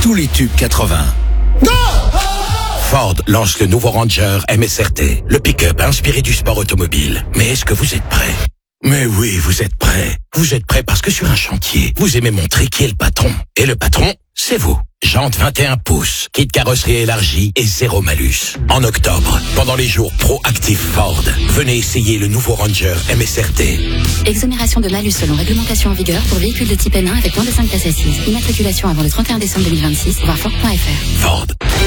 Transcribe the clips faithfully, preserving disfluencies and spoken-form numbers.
tous les tubes quatre-vingts. Go! Ford lance le nouveau Ranger M S R T, le pick-up inspiré du sport automobile. Mais est-ce que vous êtes prêts? Mais oui, vous êtes prêts. Vous êtes prêts parce que sur un chantier, vous aimez montrer qui est le patron. Et le patron, c'est vous. Jantes vingt et un pouces, kit carrosserie élargie et zéro malus. En octobre, pendant les jours Pro-Active Ford, venez essayer le nouveau Ranger M S R T. Exonération de malus selon réglementation en vigueur pour véhicules de type N un avec moins de cinq places assises. Immatriculation avant le trente et un décembre deux mille vingt-six, voir Ford point F R. Ford.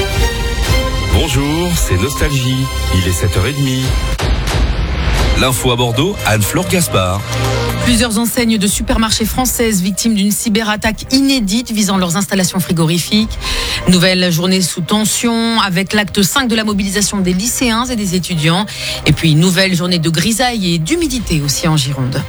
Bonjour, c'est Nostalgie. Il est sept heures trente. L'info à Bordeaux, Anne-Fleur Gaspard. Plusieurs enseignes de supermarchés françaises victimes d'une cyberattaque inédite visant leurs installations frigorifiques. Nouvelle journée sous tension avec l'acte cinq de la mobilisation des lycéens et des étudiants. Et puis nouvelle journée de grisaille et d'humidité aussi en Gironde.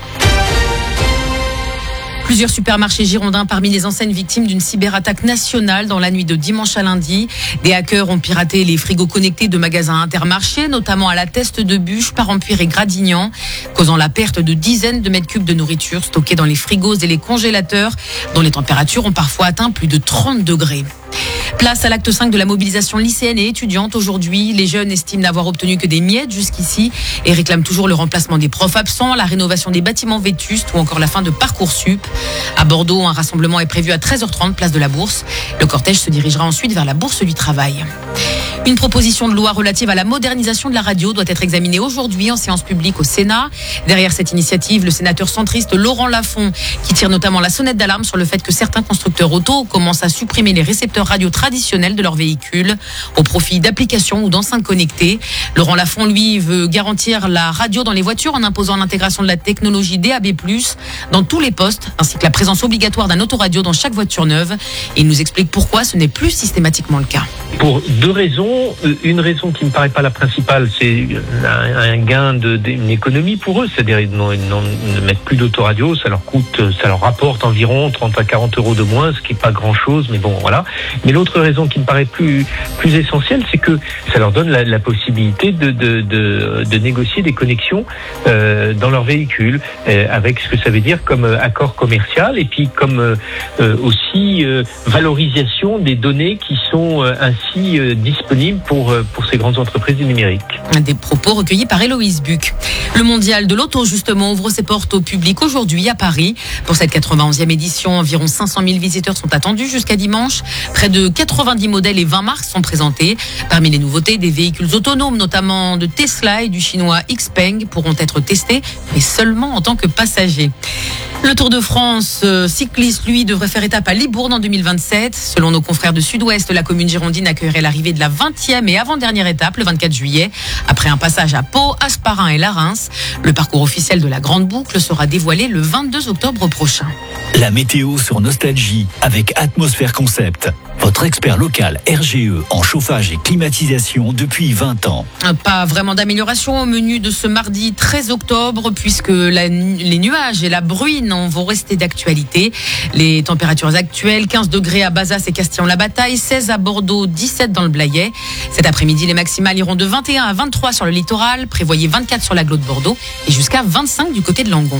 Plusieurs supermarchés girondins parmi les enseignes victimes d'une cyberattaque nationale dans la nuit de dimanche à lundi. Des hackers ont piraté les frigos connectés de magasins Intermarché, notamment à la Teste de Bûche, Parempuire et Gradignan, causant la perte de dizaines de mètres cubes de nourriture stockée dans les frigos et les congélateurs, dont les températures ont parfois atteint plus de trente degrés. Place à l'acte cinq de la mobilisation lycéenne et étudiante. Aujourd'hui, les jeunes estiment n'avoir obtenu que des miettes jusqu'ici et réclament toujours le remplacement des profs absents, la rénovation des bâtiments vétustes ou encore la fin de Parcoursup. À Bordeaux, un rassemblement est prévu à treize heures trente, place de la Bourse. Le cortège se dirigera ensuite vers la Bourse du Travail. Une proposition de loi relative à la modernisation de la radio doit être examinée aujourd'hui en séance publique au Sénat. Derrière cette initiative, le sénateur centriste Laurent Lafont, qui tire notamment la sonnette d'alarme sur le fait que certains constructeurs auto commencent à supprimer les récepteurs radio traditionnels de leurs véhicules au profit d'applications ou d'enceintes connectées. Laurent Lafont, lui, veut garantir la radio dans les voitures en imposant l'intégration de la technologie D A B plus, dans tous les postes, ainsi que la présence obligatoire d'un autoradio dans chaque voiture neuve. Et il nous explique pourquoi ce n'est plus systématiquement le cas. Pour deux raisons. Une raison qui ne me paraît pas la principale, c'est un, un gain de, d'une économie pour eux. C'est-à-dire ils ne mettent plus d'autoradio, ça leur coûte, ça leur rapporte environ trente à quarante euros de moins, ce qui n'est pas grand-chose, mais bon, voilà. Mais l'autre raison qui me paraît plus, plus essentielle, c'est que ça leur donne la, la possibilité de, de, de, de négocier des connexions euh, dans leur véhicule, euh, avec ce que ça veut dire comme euh, accord commercial et puis comme euh, euh, aussi euh, valorisation des données qui sont euh, ainsi euh, disponibles pour, pour ces grandes entreprises du numérique. Des propos recueillis par Héloïse Buc. Le mondial de l'auto, justement, ouvre ses portes au public aujourd'hui à Paris. Pour cette quatre-vingt-onzième édition, environ cinq cent mille visiteurs sont attendus jusqu'à dimanche. Près de quatre-vingt-dix modèles et vingt marques sont présentés. Parmi les nouveautés, des véhicules autonomes, notamment de Tesla et du chinois Xpeng, pourront être testés, mais seulement en tant que passagers. Le Tour de France euh, cycliste, lui, devrait faire étape à Libourne en deux mille vingt-sept. Selon nos confrères de Sud-Ouest, la commune girondine accueillerait l'arrivée de la vingtième et avant-dernière étape, le vingt-quatre juillet. Après un passage à Pau, Asparin et Larens, le parcours officiel de la Grande Boucle sera dévoilé le vingt-deux octobre prochain. La météo sur Nostalgie avec Atmosphère Concept. Votre expert local R G E en chauffage et climatisation depuis vingt ans. Pas vraiment d'amélioration au menu de ce mardi treize octobre puisque la, les nuages et la bruine vont rester d'actualité. Les températures actuelles, quinze degrés à Bazas et Castillon-la-Bataille, seize à Bordeaux, dix-sept dans le Blayais. Cet après-midi, les maximales iront de vingt et un à vingt-trois sur le littoral, prévoyez vingt-quatre sur l'agglo de Bordeaux et jusqu'à vingt-cinq du côté de Langon.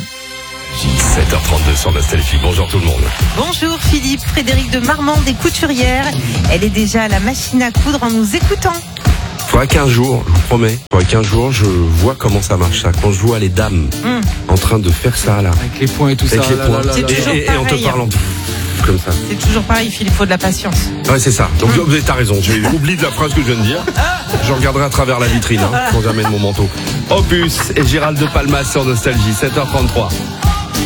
sept heures trente-deux sur Nostalgie. Bonjour tout le monde. Bonjour Philippe, Frédéric de Marmande des couturières. Elle est déjà à la machine à coudre en nous écoutant. Faudrait quinze jours, je vous promets. Faudrait quinze jours, je vois comment ça marche ça. Quand je vois les dames mmh. en train de faire ça là. Avec les points et tout Avec ça. les là, points. là, là, C'est là, toujours et, et, et en te pareil, parlant hein. comme ça. C'est toujours pareil, Philippe, il faut de la patience. Ouais, c'est ça. Donc mmh. t'as raison, j'ai oublié de la phrase que je viens de dire. Je regarderai à travers la vitrine hein, quand j'amène mon manteau. Opus et Gérald de Palmas sur Nostalgie, sept heures trente-trois.